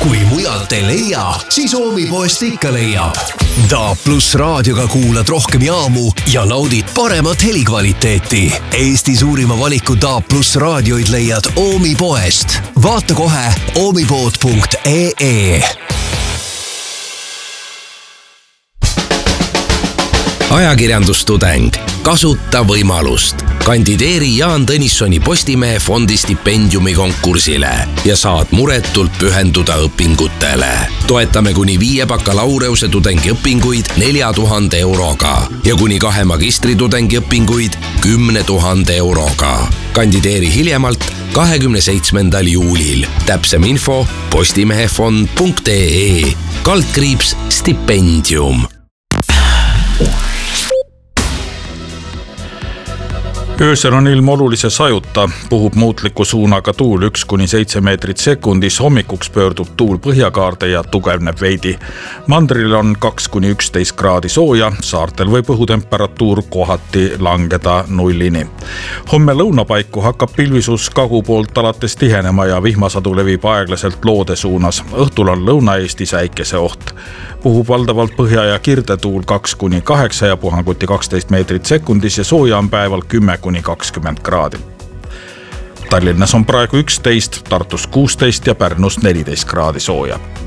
kui mujalt ei leia, siis Oomi-poest ikka leiab. DAB+ raadioga kuulad rohkem jaamu ja naudid paremat helikvaliteeti. Eesti suurima valiku DAB+ raadioid leiad Oomi-poest. Vaata kohe oomipood.ee. Ajakirjandustudeng. Kasuta võimalust. Kandideeri Jaan Tõnissoni Postimehe fondi stipendiumi konkursile ja saad muretult pühenduda õpingutele. Toetame kuni 5 bakalaureuse tudengiõpinguid 4000 euroga ja kuni 2 magistritudengi õpinguid 10 000 euroga. Kandideeri hiljemalt 27. juulil. Täpsem info postimehefond.ee/stipendium. Öösel on ilm olulise sajuta, puhub muutliku suunaga tuul 1-7 meetrit sekundis, hommikuks pöördub tuul põhjakaarde ja tugevneb veidi. Mandril on 2-11 kraadi sooja, saartel võib õhutemperatuur kohati langeda 0-ni. Homme lõunapaiku hakkab pilvisus kagu poolt alates tihenema ja vihmasadu levib aeglaselt loode suunas. Õhtul on Lõuna-Eestis äikese oht. Puhub valdavalt põhja ja kirdetuul 2-8 ja puhanguti 12 meetrit sekundis ja sooja on päeval 10-20 kraadi. Tallinnas on praegu 11, Tartus 16 ja Pärnus 14 kraadi sooja.